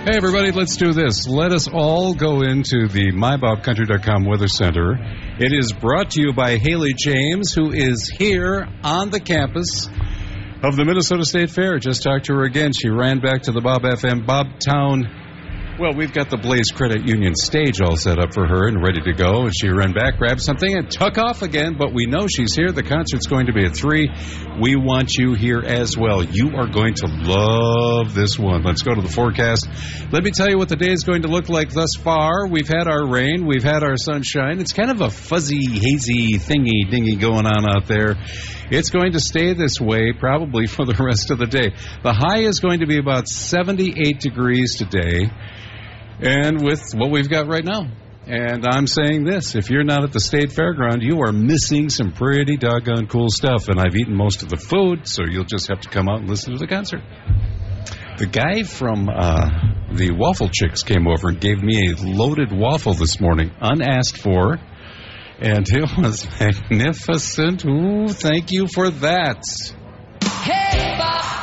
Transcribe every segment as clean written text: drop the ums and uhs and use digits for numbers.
Hey, everybody, let's do this. Let us all go into the MyBobCountry.com Weather Center. It is brought to you by Haley James, who is here on the campus of the Minnesota State Fair. Just talked to her again. She ran back to the Bob FM Bobtown. Well, we've got the Blaze Credit Union stage all set up for her and ready to go. And she ran back, grabbed something, and took off again. But we know she's here. The concert's going to be at 3. We want you here as well. You are going to love this one. Let's go to the forecast. Let me tell you what the day is going to look like thus far. We've had our rain. We've had our sunshine. It's kind of a fuzzy, hazy thingy-dingy going on out there. It's going to stay this way probably for the rest of the day. The high is going to be about 78 degrees today. And with what we've got right now. And I'm saying this, if you're not at the State Fairground, you are missing some pretty doggone cool stuff. And I've eaten most of the food, so you'll just have to come out and listen to the concert. The guy from the Waffle Chicks came over and gave me a loaded waffle this morning, unasked for. And it was magnificent. Ooh, thank you for that. Hey,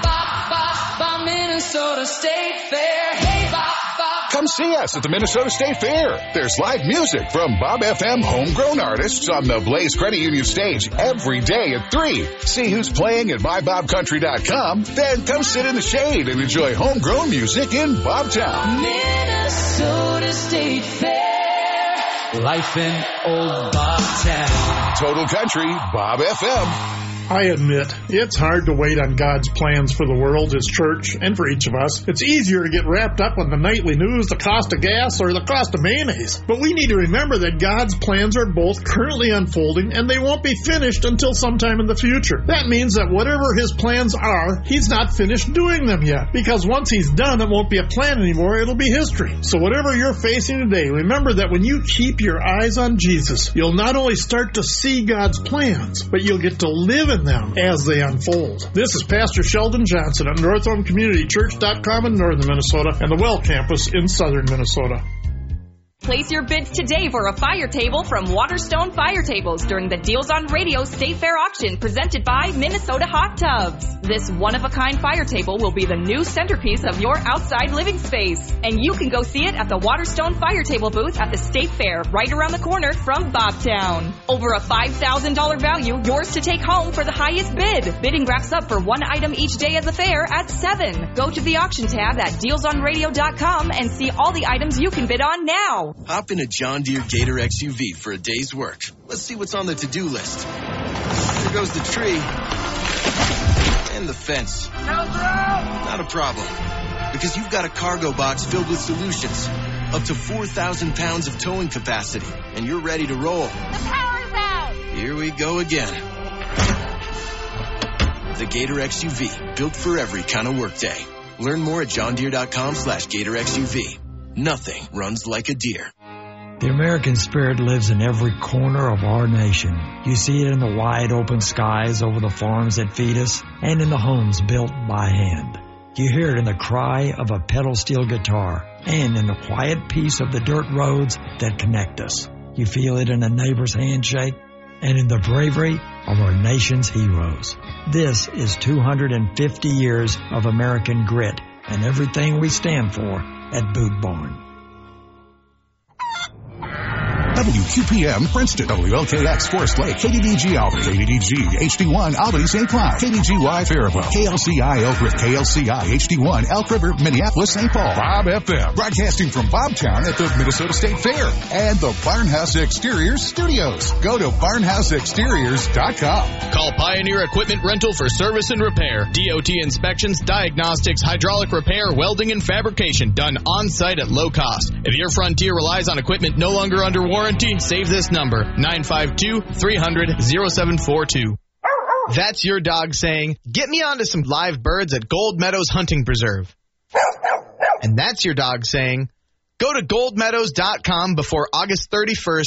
Bob, Minnesota State Fair. Hey, Bob. Come see us at the Minnesota State Fair. There's live music from Bob FM homegrown artists on the Blaze Credit Union stage every day at 3. See who's playing at MyBobCountry.com. Then come sit in the shade and enjoy homegrown music in Bobtown. Minnesota State Fair. Life in old Bobtown. Total Country, Bob FM. I admit, it's hard to wait on God's plans for the world, His church, and for each of us. It's easier to get wrapped up in the nightly news, the cost of gas, or the cost of mayonnaise. But we need to remember that God's plans are both currently unfolding, and they won't be finished until sometime in the future. That means that whatever His plans are, He's not finished doing them yet. Because once He's done, it won't be a plan anymore, it'll be history. So whatever you're facing today, remember that when you keep your eyes on Jesus, you'll not only start to see God's plans, but you'll get to live in them as they unfold. This is Pastor Sheldon Johnson at NorthhomeCommunityChurch.com in northern Minnesota and the Well Campus in southern Minnesota. Place your bids today for a fire table from Waterstone Fire Tables during the Deals on Radio State Fair auction presented by Minnesota Hot Tubs. This one-of-a-kind fire table will be the new centerpiece of your outside living space. And you can go see it at the Waterstone Fire Table booth at the State Fair right around the corner from Bobtown. Over a $5,000 value, yours to take home for the highest bid. Bidding wraps up for one item each day at the fair at 7. Go to the auction tab at DealsOnRadio.com and see all the items you can bid on now. Hop in a John Deere Gator XUV for a day's work. Let's see what's on the to-do list. There goes the tree. And the fence. Not a problem. Because you've got a cargo box filled with solutions. Up to 4,000 pounds of towing capacity. And you're ready to roll. The power's out! Here we go again. The Gator XUV. Built for every kind of workday. Learn more at johndeere.com/Gator XUV. Nothing runs like a deer. The American spirit lives in every corner of our nation. You see it in the wide open skies over the farms that feed us and in the homes built by hand. You hear it in the cry of a pedal steel guitar and in the quiet peace of the dirt roads that connect us. You feel it in a neighbor's handshake and in the bravery of our nation's heroes. This is 250 years of American grit and everything we stand for at Boot Barn. WQPM Princeton, WLKX Forest Lake, KDDG Albany, KDDG HD1 Albany St. Cloud, KDGY Faribault, KLCI Elk River, KLCI HD1 Elk River, Minneapolis St. Paul, Bob FM, broadcasting from Bobtown at the Minnesota State Fair and the Barnhouse Exteriors Studios. Go to barnhouseexteriors.com. Call Pioneer Equipment Rental for service and repair, DOT inspections, diagnostics, hydraulic repair, welding, and fabrication done on-site at low cost. If your Frontier relies on equipment no longer under warranty, save this number, 952-300-0742. That's your dog saying, get me onto some live birds at Gold Meadows Hunting Preserve. And that's your dog saying, go to goldmeadows.com before August 31st